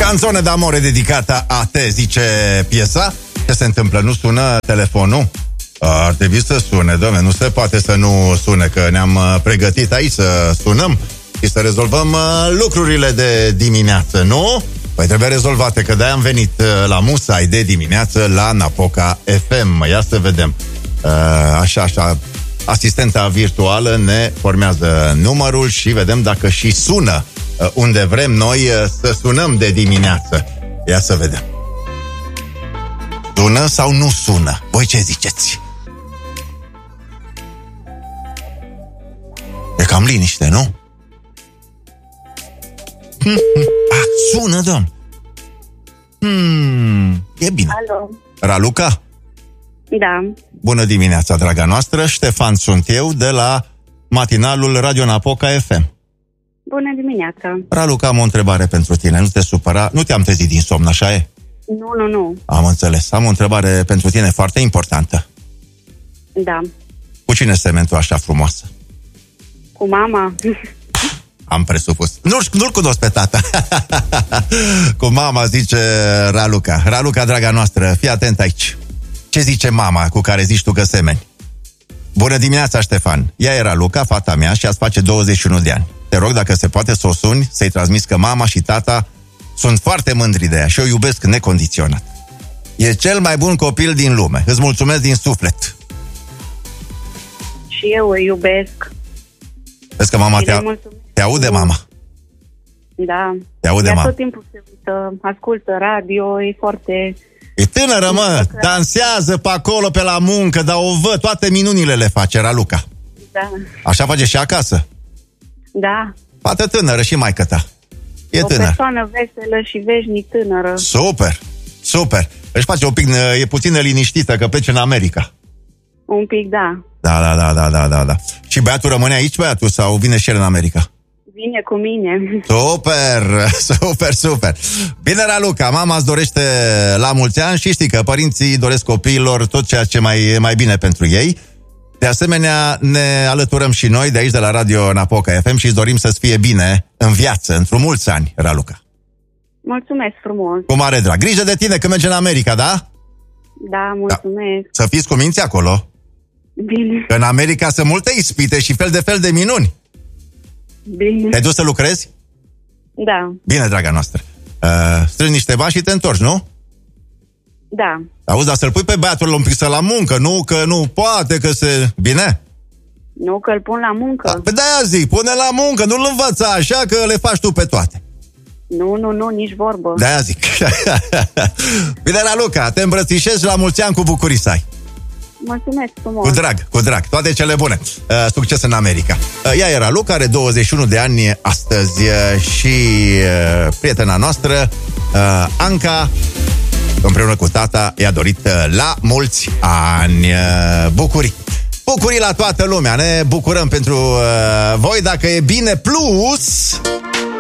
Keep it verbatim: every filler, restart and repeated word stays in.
Canzone d'amore dedicată a te, zice piesa. Ce se întâmplă? Nu sună telefonul? Ar trebui să sune, doamne, nu se poate să nu sune, că ne-am pregătit aici să sunăm și să rezolvăm lucrurile de dimineață, nu? Păi trebuie rezolvate, că de-aia am venit la Musai de dimineață la Napoca F M. Ia să vedem. Așa, așa, asistenta virtuală ne formează numărul și vedem dacă și sună unde vrem noi să sunăm de dimineață. Ia să vedem. Sună sau nu sună? Voi ce ziceți? E cam liniște, nu? Ah, sună, domn. Hmm, e bine. Alo. Raluca? Da. Bună dimineața, draga noastră. Ștefan sunt eu de la matinalul Radio Napoca F M. Bună dimineața. Raluca, am o întrebare pentru tine. Nu te supăra, nu te-am trezit din somn, așa e? Nu, nu, nu. Am înțeles. Am o întrebare pentru tine foarte importantă. Da. Cu cine semeni tu așa frumoasă? Cu mama. Am presupus. Nu, nu-l cunosc pe tata. Cu mama, zice Raluca. Raluca, draga noastră, fii atent aici. Ce zice mama cu care zici tu că semeni? Bună dimineața, Ștefan. Ea e Raluca, fata mea, și azi face douăzeci și unu de ani. Te rog, dacă se poate, să o suni, să-i transmiți că mama și tata sunt foarte mândri de ea și o iubesc necondiționat. E cel mai bun copil din lume. Îți mulțumesc din suflet. Și eu o iubesc. Vezi că mama te, te aude, mama? Da. Te aude, mama? Tot timpul se uită, ascultă radio, e foarte... E tânără, mă, dansează pe acolo, pe la muncă, dar o văd, toate minunile le face Raluca. Da. Așa face și acasă? Da. Fată tânără și maică ta. E o tânără. persoană veselă și veșnic tânără. Super, super. Își face un pic, e puțin liniștită că plece în America. Un pic, da. Da, da, da, da, da, da, da. Și băiatul rămâne aici, băiatul, sau vine și el în America? Vine cu mine. Super, super, super. Bine, Raluca, mama îți dorește la mulți ani și știi că părinții doresc copiilor tot ceea ce mai e mai bine pentru ei. De asemenea, ne alăturăm și noi de aici, de la Radio Napoca F M, și îți dorim să-ți fie bine în viață, într-un mulți ani, Raluca. Mulțumesc frumos. Cu mare drag. Grijă de tine când mergi în America, da? Da, mulțumesc. Da. Să fiți cu minți acolo. Bine. Că în America sunt multe ispite și fel de fel de minuni. Bine. Te-ai dus să lucrezi? Da. Bine, draga noastră. Uh, strângi niște bani și te întorci, nu? Da. Auzi, dar să-l pui pe băiatul un pic să la muncă, nu? Că nu poate, că se... Bine? Nu, că îl pun la muncă. Da, pe de-aia zic, pune la muncă, nu-l învăța așa că le faci tu pe toate. Nu, nu, nu, nici vorbă. De-aia zic. Bine, Raluca, te îmbrățișez, la mulți ani cu bucurii să ai. Mulțumesc frumos. Cu drag, cu drag, toate cele bune. uh, Succes în America. uh, Ea era Luca, are douăzeci și unu de ani astăzi. uh, Și uh, prietena noastră, uh, Anca, împreună cu tata, i-a dorit uh, la mulți ani uh, bucurii. Bucurii la toată lumea. Ne bucurăm pentru uh, voi. Dacă e bine plus...